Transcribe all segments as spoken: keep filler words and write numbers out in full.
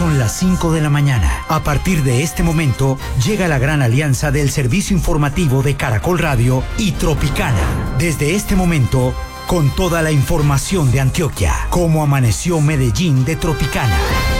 Son las cinco de la mañana. A partir de este momento, llega la gran alianza del servicio informativo de Caracol Radio y Tropicana. Desde este momento, con toda la información de Antioquia. Cómo amaneció Medellín de Tropicana.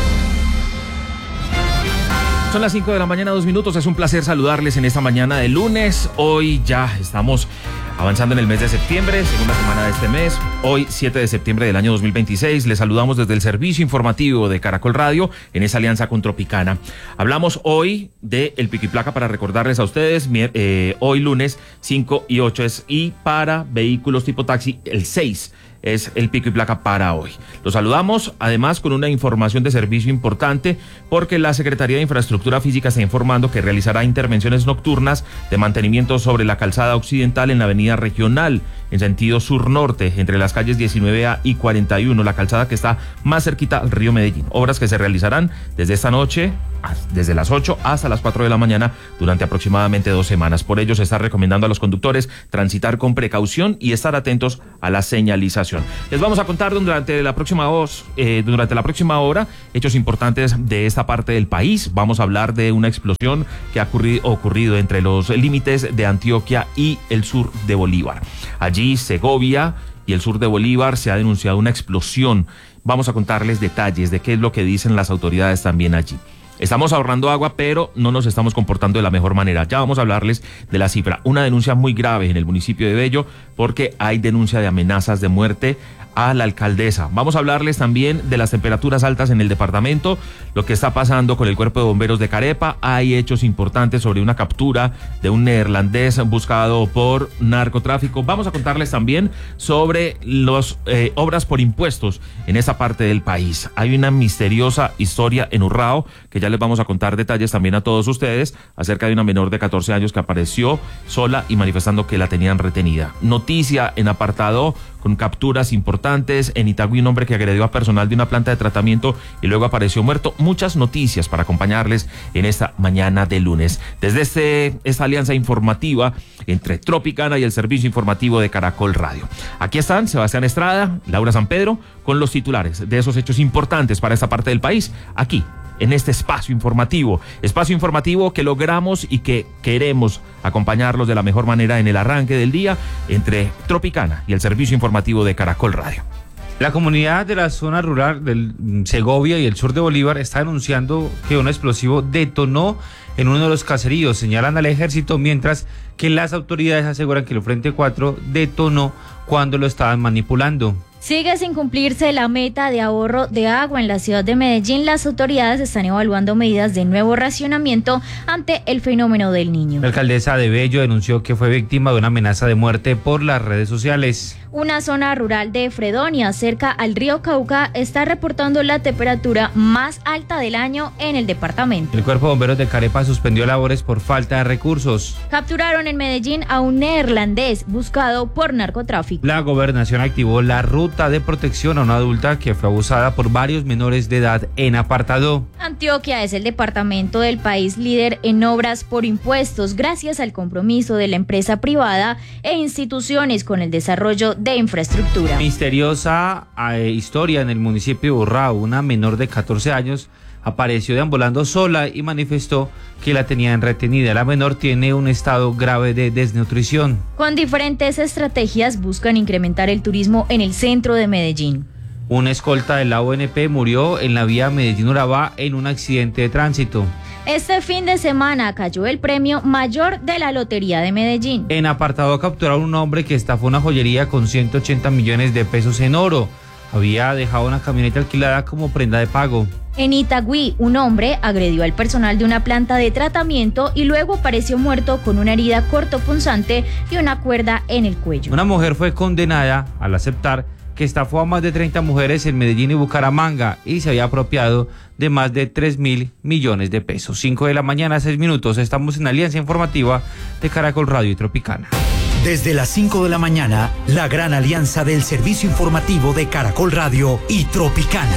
Son las cinco de la mañana, dos minutos. Es un placer saludarles en esta mañana de lunes. Hoy ya estamos avanzando en el mes de septiembre, segunda semana de este mes. Hoy, siete de septiembre del año dos mil veintiséis, les saludamos desde el servicio informativo de Caracol Radio en esa alianza con Tropicana. Hablamos hoy de el pico y placa para recordarles a ustedes, eh, hoy lunes cinco y ocho es, y para vehículos tipo taxi el seis es el pico y placa para hoy. Los saludamos además con una información de servicio importante, porque la Secretaría de Infraestructura Física está informando que realizará intervenciones nocturnas de mantenimiento sobre la calzada occidental en la avenida Regional en sentido sur-norte, entre las calles diecinueve A y cuarenta y uno, la calzada que está más cerquita al río Medellín. Obras que se realizarán desde esta noche, desde las ocho hasta las cuatro de la mañana, durante aproximadamente dos semanas. Por ello se está recomendando a los conductores transitar con precaución y estar atentos a la señalización. Les vamos a contar durante la próxima, eh, durante la próxima hora hechos importantes de esta parte del país. Vamos a hablar de una explosión que ha ocurrido, ocurrido entre los límites de Antioquia y el sur de Bolívar. Allí, Segovia y el sur de Bolívar, se ha denunciado una explosión. Vamos a contarles detalles de qué es lo que dicen las autoridades también allí. Estamos ahorrando agua, pero no nos estamos comportando de la mejor manera. Ya vamos a hablarles de la cifra. Una denuncia muy grave en el municipio de Bello, porque hay denuncia de amenazas de muerte a la alcaldesa. Vamos a hablarles también de las temperaturas altas en el departamento, lo que está pasando con el cuerpo de bomberos de Carepa. Hay hechos importantes sobre una captura de un neerlandés buscado por narcotráfico. Vamos a contarles también sobre las eh, obras por impuestos en esa parte del país. Hay una misteriosa historia en Urrao, que ya les vamos a contar detalles también a todos ustedes, acerca de una menor de catorce años que apareció sola y manifestando que la tenían retenida. Noticia en apartado con capturas importantes. En Itagüí, un hombre que agredió a personal de una planta de tratamiento y luego apareció muerto. Muchas noticias para acompañarles en esta mañana de lunes. Desde este, esta alianza informativa entre Tropicana y el servicio informativo de Caracol Radio. Aquí están Sebastián Estrada, Laura San Pedro, con los titulares de esos hechos importantes para esta parte del país, aquí en este espacio informativo, espacio informativo que logramos y que queremos acompañarlos de la mejor manera en el arranque del día entre Tropicana y el servicio informativo de Caracol Radio. La comunidad de la zona rural del Segovia y el sur de Bolívar está denunciando que un explosivo detonó en uno de los caseríos. Señalan al ejército, mientras que las autoridades aseguran que el Frente cuatro detonó cuando lo estaban manipulando. Sigue sin cumplirse la meta de ahorro de agua en la ciudad de Medellín. Las autoridades están evaluando medidas de nuevo racionamiento ante el fenómeno del Niño. La alcaldesa de Bello denunció que fue víctima de una amenaza de muerte por las redes sociales. Una zona rural de Fredonia, cerca al río Cauca, está reportando la temperatura más alta del año en el departamento. El cuerpo de bomberos de Carepa suspendió labores por falta de recursos. Capturaron en Medellín a un neerlandés buscado por narcotráfico. La gobernación activó la ruta de protección a una adulta que fue abusada por varios menores de edad en Apartadó. Antioquia es el departamento del país líder en obras por impuestos, gracias al compromiso de la empresa privada e instituciones con el desarrollo de infraestructura. Misteriosa eh, historia en el municipio de Urrao. Una menor de catorce años apareció deambulando sola y manifestó que la tenían retenida. La menor tiene un estado grave de desnutrición. Con diferentes estrategias buscan incrementar el turismo en el centro de Medellín. Una escolta de la O N P murió en la vía Medellín-Urabá en un accidente de tránsito. Este fin de semana cayó el premio mayor de la Lotería de Medellín. En Apartado capturaron un hombre que estafó una joyería con ciento ochenta millones de pesos en oro. Había dejado una camioneta alquilada como prenda de pago. En Itagüí, un hombre agredió al personal de una planta de tratamiento y luego apareció muerto con una herida cortopunzante y una cuerda en el cuello. Una mujer fue condenada al aceptar que estafó a más de treinta mujeres en Medellín y Bucaramanga y se había apropiado de más de tres mil millones de pesos. cinco de la mañana, seis minutos. Estamos en Alianza Informativa de Caracol Radio y Tropicana. Desde las cinco de la mañana, la gran alianza del servicio informativo de Caracol Radio y Tropicana.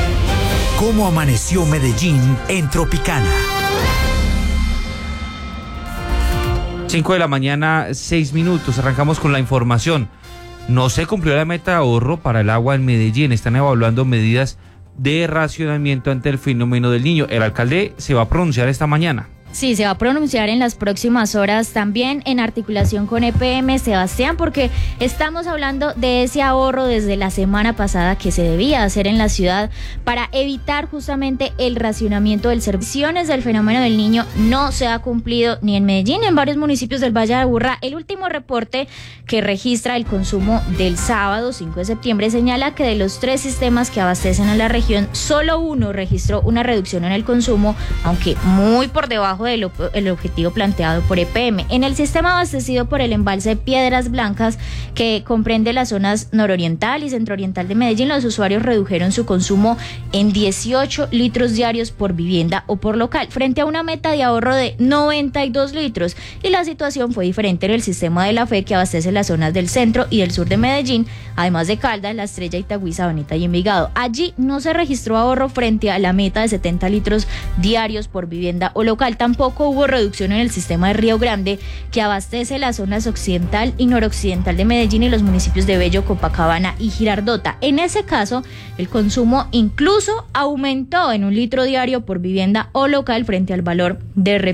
¿Cómo amaneció Medellín en Tropicana? cinco de la mañana, seis minutos. Arrancamos con la información. No se cumplió la meta de ahorro para el agua en Medellín. Están evaluando medidas de racionamiento ante el fenómeno del Niño. El alcalde se va a pronunciar esta mañana. Sí, se va a pronunciar en las próximas horas también en articulación con E P M, Sebastián, porque estamos hablando de ese ahorro desde la semana pasada que se debía hacer en la ciudad para evitar justamente el racionamiento del servicio. Del fenómeno del Niño no se ha cumplido ni en Medellín ni en varios municipios del Valle de Aburrá. El último reporte que registra el consumo del sábado cinco de septiembre señala que de los tres sistemas que abastecen a la región, solo uno registró una reducción en el consumo, aunque muy por debajo del el objetivo planteado por E P M. En el sistema abastecido por el embalse Piedras Blancas, que comprende las zonas nororiental y centrooriental de Medellín, los usuarios redujeron su consumo en dieciocho litros diarios por vivienda o por local, frente a una meta de ahorro de noventa y dos litros. Y la situación fue diferente en el sistema de la Fe, que abastece las zonas del centro y del sur de Medellín, además de Caldas, La Estrella, Itagüí, Sabaneta y Envigado. Allí no se registró ahorro frente a la meta de setenta litros diarios por vivienda o local. Tampoco hubo reducción en el sistema de Río Grande, que abastece las zonas occidental y noroccidental de Medellín y los municipios de Bello, Copacabana y Girardota. En ese caso, el consumo incluso aumentó en un litro diario por vivienda o local frente al valor de